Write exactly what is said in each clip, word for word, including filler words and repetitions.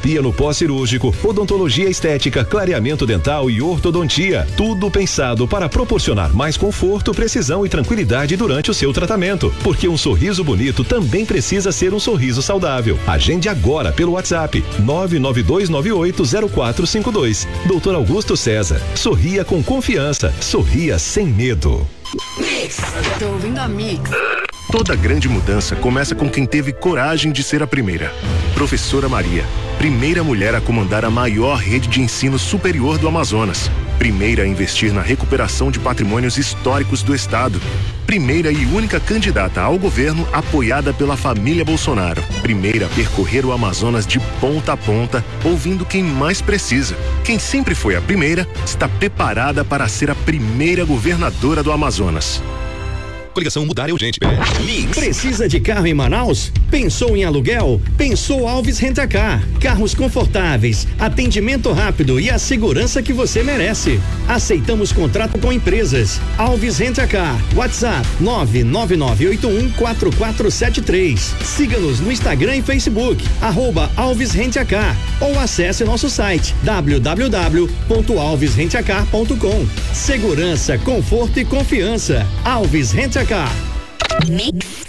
terapia no pós-cirúrgico, odontologia estética, clareamento dental e ortodontia. Tudo pensado para proporcionar mais conforto, precisão e tranquilidade durante o seu tratamento. Porque um sorriso bonito também precisa ser um sorriso saudável. Agende agora pelo WhatsApp nove nove dois nove oito zero quatro cinco dois. doutor Augusto César. Sorria com confiança. Sorria sem medo. Mix. Tô ouvindo a Mix. Toda grande mudança começa com quem teve coragem de ser a primeira. Professora Maria, primeira mulher a comandar a maior rede de ensino superior do Amazonas. Primeira a investir na recuperação de patrimônios históricos do estado. Primeira e única candidata ao governo apoiada pela família Bolsonaro. Primeira a percorrer o Amazonas de ponta a ponta, ouvindo quem mais precisa. Quem sempre foi a primeira, está preparada para ser a primeira governadora do Amazonas. Coligação Mudar é urgente. Mix. Precisa de carro em Manaus? Pensou em aluguel? Pensou Alves Rent-A-Car. Carros confortáveis, atendimento rápido e a segurança que você merece. Aceitamos contrato com empresas. Alves Rent-A-Car. WhatsApp nove nove nove oito um quatro quatro sete três. Siga-nos no Instagram e Facebook, arroba Alves Rent-A-Car, ou acesse nosso site w w w ponto alves rent a car ponto com. Segurança, conforto e confiança. Alves Rent-A-Car. Mix.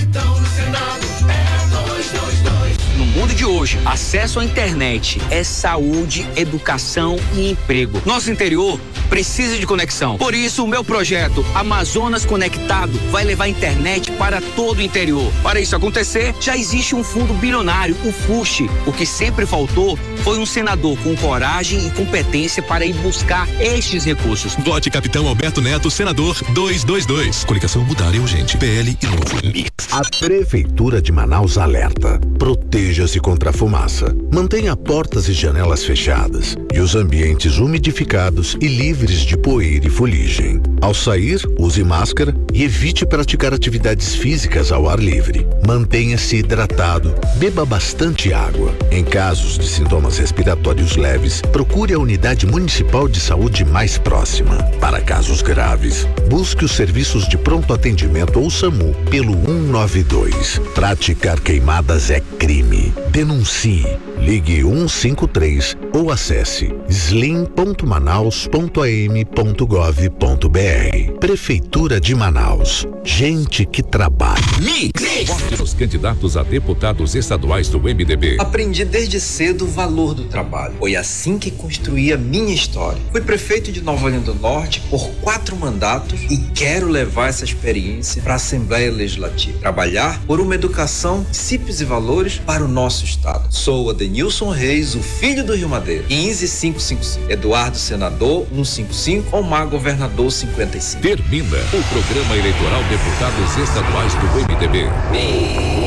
No mundo de hoje, acesso à internet é saúde, educação e emprego. Nosso interior precisa de conexão. Por isso, o meu projeto Amazonas Conectado vai levar internet para todo o interior. Para isso acontecer, já existe um fundo bilionário, o FUSH. O que sempre faltou foi um senador com coragem e competência para ir buscar estes recursos. Vote Capitão Alberto Neto, senador duzentos e vinte e dois. Coligação Mudar é urgente. P L e novo. Mix. A Prefeitura de Manaus alerta. Proteja-se contra a fumaça. Mantenha portas e janelas fechadas e os ambientes umidificados e livres de poeira e fuligem. Ao sair, use máscara e evite praticar atividades físicas ao ar livre. Mantenha-se hidratado. Beba bastante água. Em casos de sintomas respiratórios leves, procure a unidade municipal de saúde mais próxima. Para casos graves, busque os serviços de pronto atendimento ou SAMU pelo um nove dois. Praticar queimadas é crime. Denuncie. Ligue um cinco três ou acesse slim ponto manaus ponto a m ponto gov ponto b r. Prefeitura de Manaus. Gente que trabalha. Mix. Vote nos candidatos a deputados estaduais do M D B. Aprendi desde cedo o valor do trabalho. Foi assim que construí a minha história. Fui prefeito de Nova Olinda do Norte por quatro mandatos e quero levar essa experiência para a Assembleia Legislativa. Trabalhar por uma educação, princípios e valores para o nosso estado. Sou Adenilson Reis, o filho do Rio Madeira. quinze cinco cinco cinco. Eduardo Senador cento e cinquenta e cinco. Omar Governador cinquenta e cinco. Termina o programa eleitoral Deputados Estaduais do M D B.